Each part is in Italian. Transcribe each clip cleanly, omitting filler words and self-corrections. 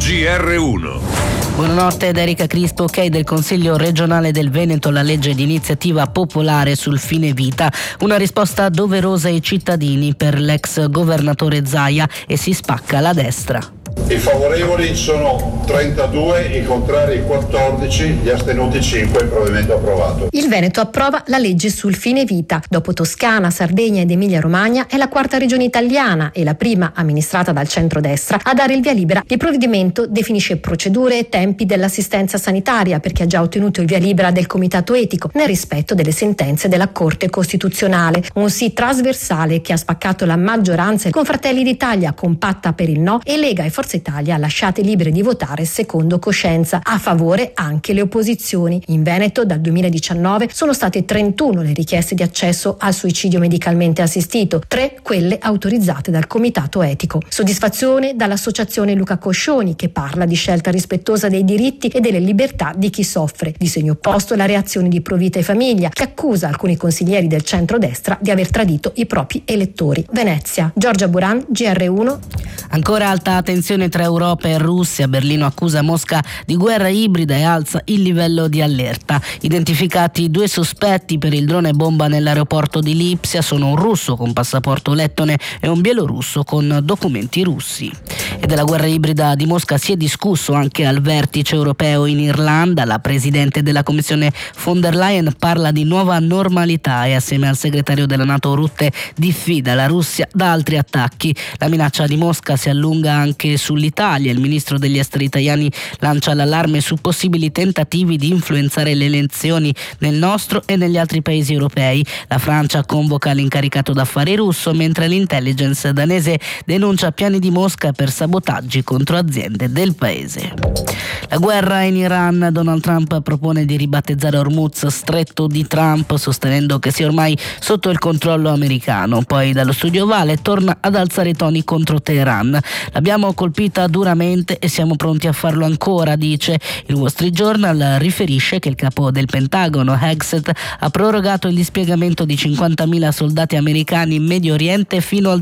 GR1. Buonanotte da Erika Crispo. Ok del Consiglio regionale del Veneto la legge di iniziativa popolare sul fine vita, una risposta doverosa ai cittadini per l'ex governatore Zaia, e si spacca la destra. I favorevoli sono 32, i contrari 14, gli astenuti 5, il provvedimento approvato. Il Veneto approva la legge sul fine vita. Dopo Toscana, Sardegna ed Emilia-Romagna è la quarta regione italiana e la prima amministrata dal centrodestra a dare il via libera. Il provvedimento definisce procedure e tempi dell'assistenza sanitaria per chi ha già ottenuto il via libera del Comitato Etico nel rispetto delle sentenze della Corte Costituzionale. Un sì trasversale che ha spaccato la maggioranza con Fratelli d'Italia compatta per il no e Lega e Forza Italia lasciate libere di votare secondo coscienza. A favore anche le opposizioni. In Veneto dal 2019 sono state 31 le richieste di accesso al suicidio medicalmente assistito, 3 quelle autorizzate dal Comitato Etico. Soddisfazione dall'associazione Luca Coscioni, che parla di scelta rispettosa dei diritti e delle libertà di chi soffre. Di segno opposto la reazione di Provita e Famiglia, che accusa alcuni consiglieri del centrodestra di aver tradito i propri elettori. Venezia, Giorgia Buran, GR1. Ancora alta tensione tra Europa e Russia. Berlino accusa Mosca di guerra ibrida e alza il livello di allerta. Identificati 2 sospetti per il drone bomba nell'aeroporto di Lipsia. Sono un russo con passaporto lettone e un bielorusso con documenti russi. E della guerra ibrida di Mosca si è discusso anche al vertice europeo in Irlanda. La presidente della Commissione von der Leyen parla di nuova normalità e assieme al segretario della NATO Rutte diffida la Russia da altri attacchi. La minaccia di Mosca si allunga anche sull'Italia. Il ministro degli esteri italiani lancia l'allarme su possibili tentativi di influenzare le elezioni nel nostro e negli altri paesi europei. La Francia convoca l'incaricato d'affari russo, mentre l'intelligence danese denuncia piani di Mosca per sabotaggi contro aziende del paese. La guerra in Iran. Donald Trump propone di ribattezzare Hormuz Stretto di Trump, sostenendo che sia ormai sotto il controllo americano. Poi dallo studio ovale torna ad alzare i toni contro Teheran. L'abbiamo colpita duramente e siamo pronti a farlo ancora, dice. Il Wall Street Journal riferisce che il capo del Pentagono, Hegseth, ha prorogato il dispiegamento di 50.000 soldati americani in Medio Oriente fino al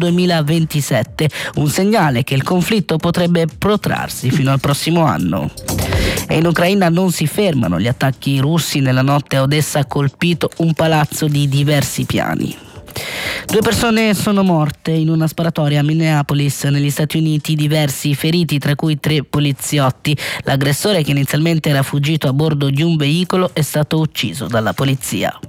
2027, un segnale che il conflitto potrebbe protrarsi fino al prossimo anno. E in Ucraina non si fermano gli attacchi russi. Nella notte a Odessa ha colpito un palazzo di diversi piani. 2 persone sono morte in una sparatoria a Minneapolis, negli Stati Uniti, diversi feriti, tra cui 3 poliziotti. L'aggressore, che inizialmente era fuggito a bordo di un veicolo, è stato ucciso dalla polizia.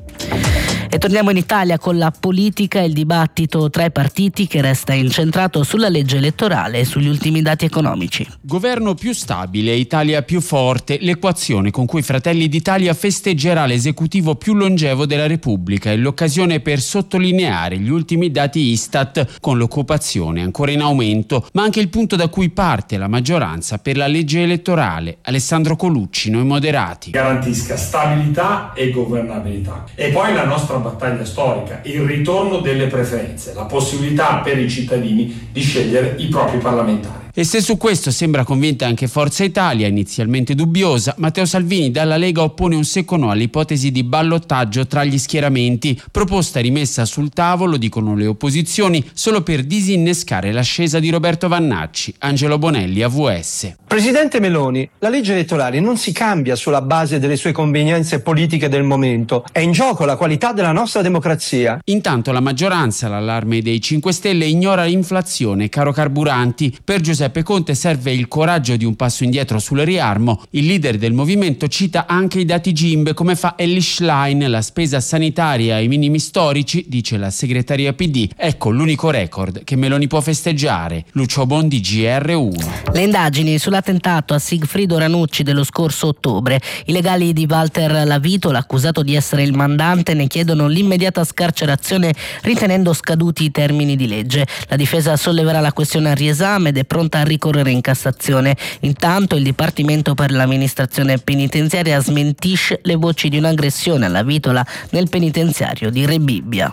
E torniamo in Italia con la politica e il dibattito tra i partiti, che resta incentrato sulla legge elettorale e sugli ultimi dati economici. Governo più stabile, Italia più forte, l'equazione con cui Fratelli d'Italia festeggerà l'esecutivo più longevo della Repubblica e l'occasione per sottolineare gli ultimi dati Istat, con l'occupazione ancora in aumento, ma anche il punto da cui parte la maggioranza per la legge elettorale. Alessandro Colucci, Noi Moderati. Garantisca stabilità e governabilità. E poi la nostra battaglia storica, il ritorno delle preferenze, la possibilità per i cittadini di scegliere i propri parlamentari. E se su questo sembra convinta anche Forza Italia, inizialmente dubbiosa, Matteo Salvini dalla Lega oppone un secco no all'ipotesi di ballottaggio tra gli schieramenti, proposta rimessa sul tavolo, dicono le opposizioni, solo per disinnescare l'ascesa di Roberto Vannacci. Angelo Bonelli, AVS. Presidente Meloni, la legge elettorale non si cambia sulla base delle sue convenienze politiche del momento, è in gioco la qualità della nostra democrazia. Intanto la maggioranza, l'allarme dei 5 Stelle, ignora l'inflazione, caro carburanti. Per Giuseppe Conte serve il coraggio di un passo indietro sul riarmo. Il leader del movimento cita anche i dati GIMB, come fa Elly Schlein. La spesa sanitaria ai minimi storici, dice la segreteria PD. Ecco l'unico record che Meloni può festeggiare. Lucio Bondi, GR1. Le indagini sull'attentato a Sigfrido Ranucci dello scorso ottobre. I legali di Walter Lavito, l'accusato di essere il mandante, ne chiedono l'immediata scarcerazione, ritenendo scaduti i termini di legge. La difesa solleverà la questione a riesame ed è pronta a ricorrere in Cassazione. Intanto il Dipartimento per l'amministrazione penitenziaria smentisce le voci di un'aggressione alla Vitola nel penitenziario di Rebibbia.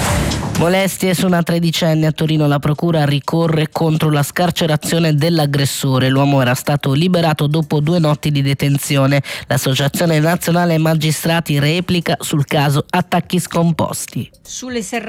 Molestie su una tredicenne a Torino. La procura ricorre contro la scarcerazione dell'aggressore. L'uomo era stato liberato dopo 2 notti di detenzione. L'Associazione Nazionale Magistrati replica sul caso attacchi scomposti. Sulle